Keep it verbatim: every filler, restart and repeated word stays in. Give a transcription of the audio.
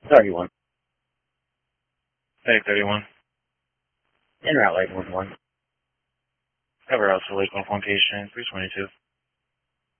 thirty-one. Hey, thirty-one. En route, Lake one one. Cover out to Lake one one patient, three twenty-two.